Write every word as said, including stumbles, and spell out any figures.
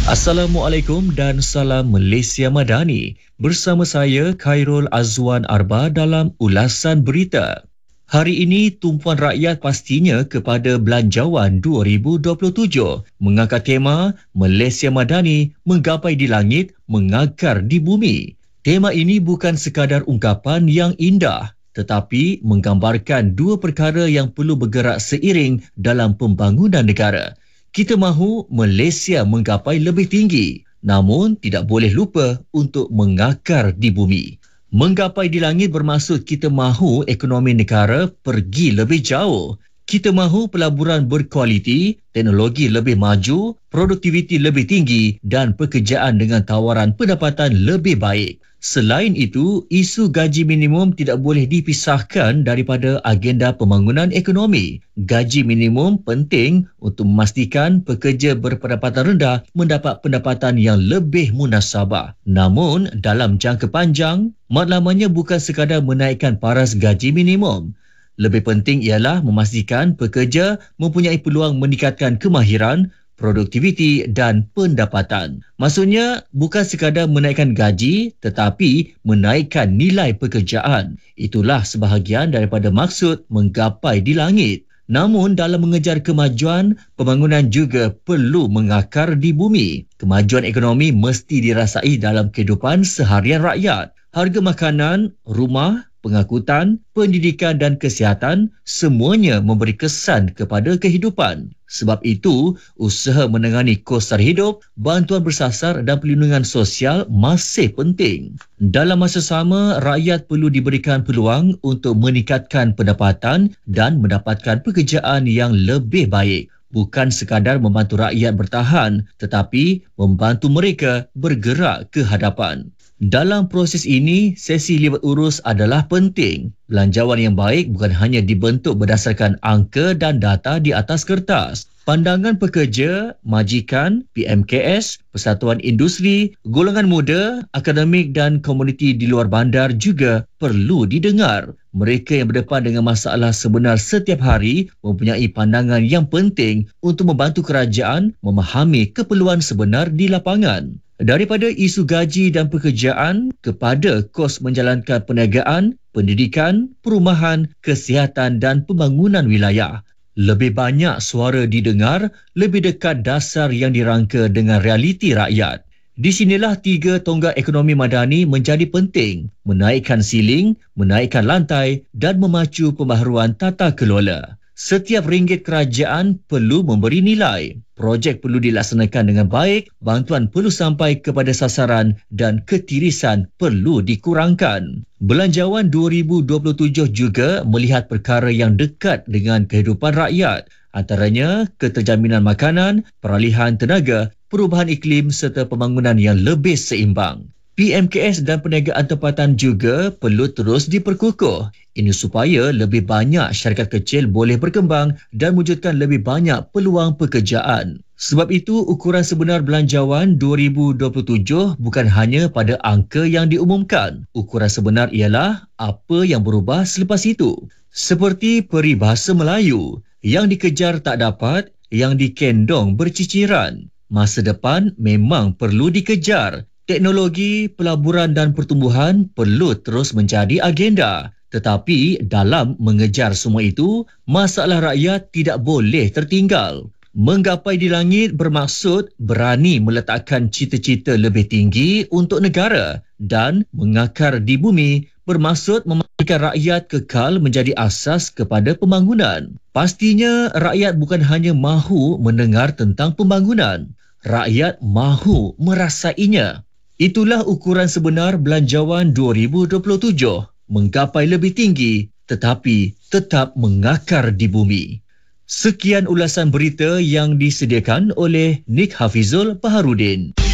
Assalamualaikum dan salam Malaysia Madani. Bersama saya Khairul Azwan Arba dalam ulasan berita. Hari ini tumpuan rakyat pastinya kepada Belanjawan dua ribu dua puluh tujuh mengangkat tema Malaysia Madani menggapai di langit, mengakar di bumi. Tema ini bukan sekadar ungkapan yang indah tetapi menggambarkan dua perkara yang perlu bergerak seiring dalam pembangunan negara. Kita mahu Malaysia menggapai lebih tinggi, namun tidak boleh lupa untuk mengakar di bumi. Menggapai di langit bermaksud kita mahu ekonomi negara pergi lebih jauh. Kita mahu pelaburan berkualiti, teknologi lebih maju, produktiviti lebih tinggi dan pekerjaan dengan tawaran pendapatan lebih baik. Selain itu, isu gaji minimum tidak boleh dipisahkan daripada agenda pembangunan ekonomi. Gaji minimum penting untuk memastikan pekerja berpendapatan rendah mendapat pendapatan yang lebih munasabah. Namun, dalam jangka panjang, matlamatnya bukan sekadar menaikkan paras gaji minimum. Lebih penting ialah memastikan pekerja mempunyai peluang meningkatkan kemahiran, produktiviti dan pendapatan. Maksudnya bukan sekadar menaikkan gaji tetapi menaikkan nilai pekerjaan. Itulah sebahagian daripada maksud menggapai di langit. Namun dalam mengejar kemajuan, pembangunan juga perlu mengakar di bumi. Kemajuan ekonomi mesti dirasai dalam kehidupan seharian rakyat. Harga makanan, rumah, pengangkutan, pendidikan dan kesihatan semuanya memberi kesan kepada kehidupan. Sebab itu, usaha menangani kos sara hidup, bantuan bersasar dan perlindungan sosial masih penting. Dalam masa sama, rakyat perlu diberikan peluang untuk meningkatkan pendapatan dan mendapatkan pekerjaan yang lebih baik. Bukan sekadar membantu rakyat bertahan, tetapi membantu mereka bergerak ke hadapan. Dalam proses ini, sesi libat urus adalah penting. Belanjawan yang baik bukan hanya dibentuk berdasarkan angka dan data di atas kertas. Pandangan pekerja, majikan, P M K S, persatuan industri, golongan muda, akademik dan komuniti di luar bandar juga perlu didengar. Mereka yang berdepan dengan masalah sebenar setiap hari mempunyai pandangan yang penting untuk membantu kerajaan memahami keperluan sebenar di lapangan. Daripada isu gaji dan pekerjaan kepada kos menjalankan perniagaan, pendidikan, perumahan, kesihatan dan pembangunan wilayah. Lebih banyak suara didengar, lebih dekat dasar yang dirangka dengan realiti rakyat. Di sinilah tiga tonggak ekonomi madani menjadi penting, menaikkan siling, menaikkan lantai dan memacu pembaharuan tata kelola. Setiap ringgit kerajaan perlu memberi nilai. Projek perlu dilaksanakan dengan baik, bantuan perlu sampai kepada sasaran dan ketirisan perlu dikurangkan. Belanjawan dua ribu dua puluh tujuh juga melihat perkara yang dekat dengan kehidupan rakyat. Antaranya keterjaminan makanan, peralihan tenaga, perubahan iklim serta pembangunan yang lebih seimbang. P M K S dan perniagaan tempatan juga perlu terus diperkukuh. Ini supaya lebih banyak syarikat kecil boleh berkembang dan wujudkan lebih banyak peluang pekerjaan. Sebab itu, ukuran sebenar belanjawan dua ribu dua puluh tujuh bukan hanya pada angka yang diumumkan. Ukuran sebenar ialah apa yang berubah selepas itu. Seperti peribahasa Melayu, yang dikejar tak dapat, yang dikendong berciciran. Masa depan memang perlu dikejar. Teknologi, pelaburan dan pertumbuhan perlu terus menjadi agenda. Tetapi dalam mengejar semua itu, masalah rakyat tidak boleh tertinggal. Menggapai di langit bermaksud berani meletakkan cita-cita lebih tinggi untuk negara dan mengakar di bumi bermaksud memastikan rakyat kekal menjadi asas kepada pembangunan. Pastinya rakyat bukan hanya mahu mendengar tentang pembangunan, rakyat mahu merasainya. Itulah ukuran sebenar belanjawan dua ribu dua puluh tujuh. Menggapai lebih tinggi tetapi tetap mengakar di bumi. Sekian ulasan berita yang disediakan oleh Nik Hafizul Baharudin.